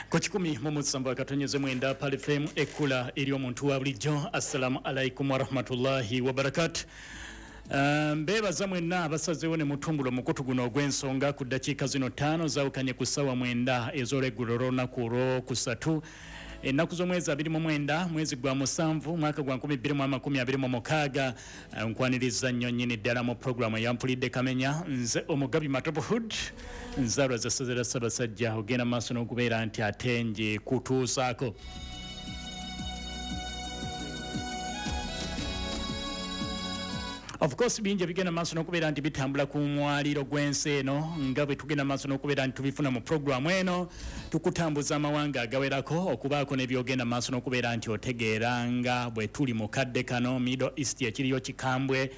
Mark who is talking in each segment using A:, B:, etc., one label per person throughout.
A: Kochikumi mumusamba katonyeze mwenda pale FM ekula eri omuntu wa bulijjo. Assalamu alaikum wa rahmatullahi wa barakatuh. Mbebaza mwenna abasazeewo ne mutumbulo mukutu guno ogw'ensonga ku ddakiika zino 5 zawukanye ku ssaawa 9 ez'olweggulo olunaku olwokusatu ennaku z'omwezi 29 mwezi gwa 7 mwaka gwa 2026 nkwaniriza nnyo nnyini ddala mu programu eyampulidde kamenya nze omugabi Matobohood nzaalwa za Ssaza Ssaabasajja ogenda maaso n'okubeera nti ate nje kutuusaako. Of course binje bigenda maaso n'okubeera nti bitambula ku mwaliro gw'ensi eno nga bwe tugenda maaso n'okubeera nti tubifuna mu programu eno tukutambuza amawanga agawerako okubaako n'ebyogenda maaso n'okubeera nti otegeera nga bwe tuli mu kadde kano Middle East ekiriyo kikambwe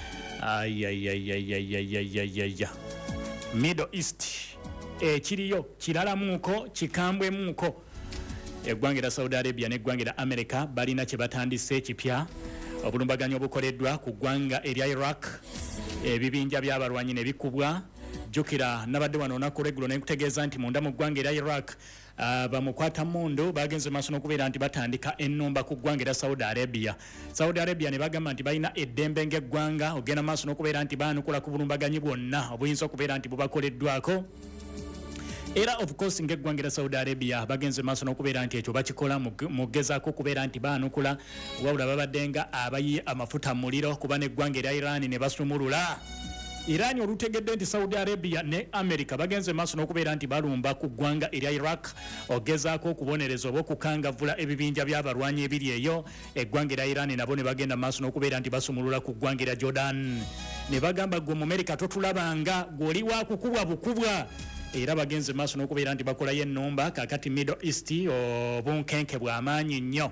A: Middle East ekiriyo kiralamuuko kikambwemuuko eggwanga lya Saudi Arabia n'eggwanga lya America balina kye batandise ekipya obulumbaganyo obukoleddwa ku ggwanga erya Iraq ebibinja by'abalwanyi ne bikubwa jjukira nabadde wano olunaku lw'eggulo ne nkutegeeza nti munda mu ggwanga erya Iraq bamukwata mundu bagenze maaso n'okubeera nti batandika ennumba ku ggwanga erya Saudi Arabia ne bagamba nti balina eddembe ng'eggwanga ogenda maaso n'okubeera nti baanukula ku bulumbaganyi bwonna obuyinza okubeera nti bubakoleddwako. Era of course ng'eggwanga lya Saudi Arabia bagenze maaso n'okubeera nti ekyo bakikola mugezaako okubeera nti baanukula wabula babadde nga abayi amafuta mu muliro kuba n'eggwanga erya Iran ne basumulula. Iran olutegedde nti Saudi Arabia ne America bagenze maaso n'okubeera nti balumba ku ggwanga erya Iraq ogezaako okubonereza oba okukangavvula ebibinja by'abalwanyi ebiri eyo. Eggwanga erya Iran nabo ne bagenda maaso n'okubeera nti basumulula ku ggwanga erya Jordan ne bagamba gwe mu America totulabanga gw'oli wa kukubwa bukubwa. Era bagenze maaso n'okubeera nti bakolayo ennumba kakati Middle East obunkenke bw'amaanyi nnyo.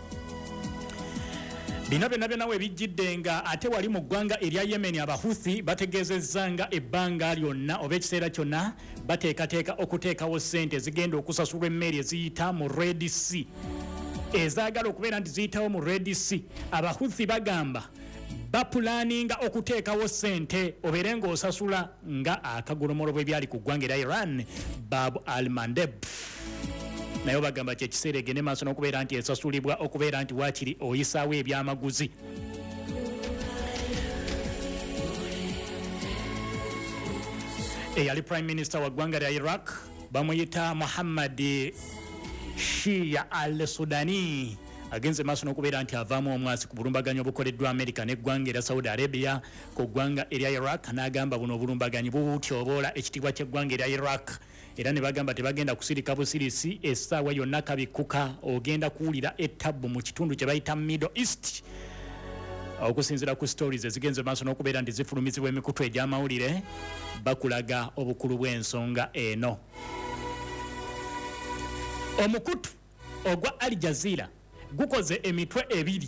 A: Bino byonna we bijjidde nga ate wali mu ggwanga erya Yemen Abahuthi bategeezezza nga ebbanga lyonna oba ekiseera kyonna bateekateeka okuteekawo ssente zigenda okusasulwa emmeri eziyita mu Red Sea ezaagala okubeera nti ziyitawo mu Red Sea. Abahuthi bagamba bapulaninga okuteekawo ssente obeere ng'osasula nga akagolomolo bwe byali ku ggwanga erya Iran Bab al-Mandeb. Naye bagamba kyekiseera egende maaso n'okubeera nti esasulibwa okubeera nti waakiri oyisaawo ebyamaguzi. Eyali Prime Minister wa ggwanga lya Iraq bamuyita Muhammad Shia al-Sudani agenze maaso n'okubeera nti avaamu omwasi ku bulumbaganyi obukoleddwa America n'eggwanga erya Saudi Arabia ku ggwanga erya Iraq n'agamba buno obulumbaganyi butyoboola ekitiibwa ky'eggwanga erya Iraq. Era ne bagamba tebagenda kusirika busirisi essaawa yonna kabikuka ogenda kuwulira ettabbu mu kitundu kye bayita Middle East okusinziira ku stories ezigenze maaso n'okubeera nti zifulumizibwa emikutu egy'amawulire bakulaga obukulu bw'ensonga eno. Omukutu ogwa Al Jazeera gukoze emitwe ebiri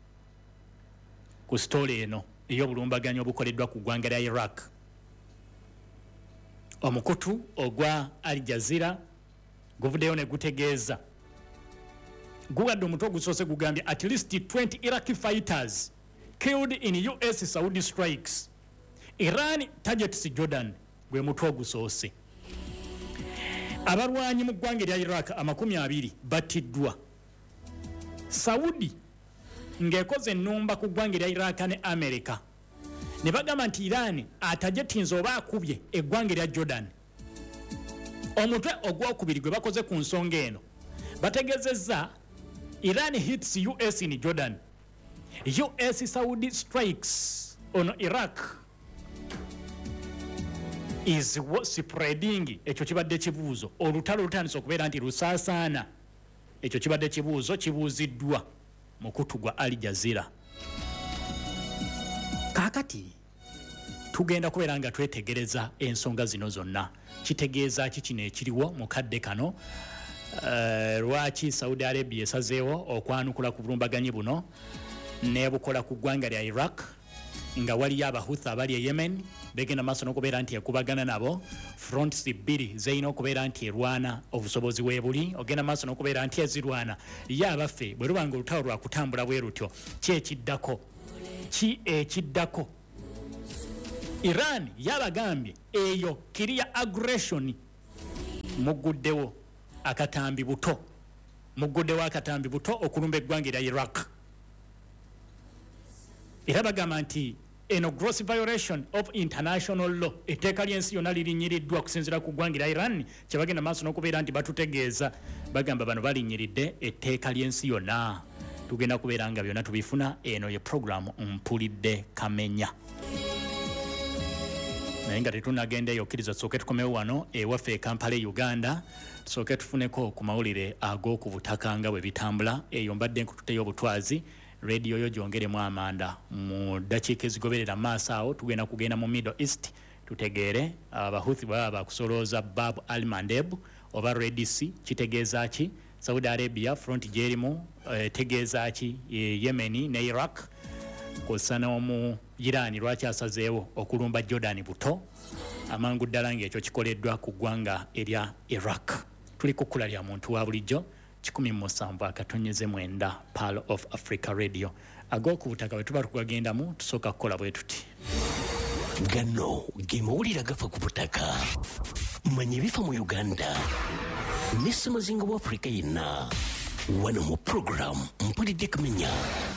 A: ku story eno ey'obulumbaganyi obukoleddwa ku ggwanga lya Iraq. Omukutu ogwa Al Jazeera guvuddeyo ne gutegeeza guwadde omutwe ogusoose gugambye at least 20 Iraqi fighters killed in US Saudi strikes. Iran targets Jordan gwe mutwe ogusoose. Abalwanyi mu ggwanga erya Iraq 20 battiddwa. Saudi ng'ekoze ennumba ku ggwanga erya Iraq ne America ne bagamba nti Iran atajetinza oba akubye eggwanga erya Jordan. Omutwe ogwokubiri gwe bakoze ku nsonga eno bategezezza Iran hits US in Jordan, US Saudi strikes on Iraq is spreading. Ekyo kibadde kibuuzo olutalo lutandise okubeera nti lusaasaana. Ekyo kibadde kibuuzo kibuuziddwa mukutu gwa Al Jazeera. Kakati tugenda kubeera nga twetegereza ensonga zino zonna. Kitegeeza ki kino ekiriwo mu kadde kano? Lwaki Saudi Arabia esazeewo okwanukula ku bulumbaganyi buno n'ebukola ku ggwanga lya Iraq nga waliyo Abahuthi abali e Yemen begenda maaso n'okubeera nti ekubagana nabo. Fronts bbiri zeyina okubeera nti erwana obusobozi weebuli ogenda maaso n'okubeera nti ezirwana ye abaffe bwe lubanga olutalo lwa kutambula bwe rutyo ki ekiddako. Iran yabagambye eyo kiriya aggression muguddewo akatambi buto muguddewo akatambi buto okulumba eggwanga erya Iraq era bagamba nti eno gross violation of international law etteeka ly'ensi yonna lirinyiriddwa okusinziira ku ggwanga erya Iran kyebagenda maaso n'okubeera nti batutegeeza bagamba bano balinyiridde etteeka ly'ensi yonna tugenda kubeera nga byonna tubifuna eno ye program mpulidde kamenya naye nga tetunagenda eyo okkiriza tusooke tukomewo wano ewaffe Kampala Uganda tusooke tufuneko ku mawulire ag'oku butaka nga bwe bitambula eyo mbadde nkututeyo obutwazi radio yo gyongeremu amanda mu dakiika ezigoberera maaso awo tugenda kugenda mu Middle East tutegeere abahuthi baba bakusolooza Bab al-Mandeb oba Red Sea kitegeeza ki Saudi Arabia front gyerimu tegeeza ki Yemen ne Iraq kosana omu Iran lwaki asazeewo okulumba Jordan buto amangu ddala ng'ekyo kikoleddwa ku ggwanga erya Iraq tuli ku kkula lya muntu wa bulijjo 17 Pearl of Africa Radio ag'oku butaka bwe tuba tugagendamu tusooka kukola bwe tuti
B: gano ge mawulire agafa ku butaka manya ebifa mu Uganda ne ssemazinga wa Afrika yenna wano mu program mpulidde kamenya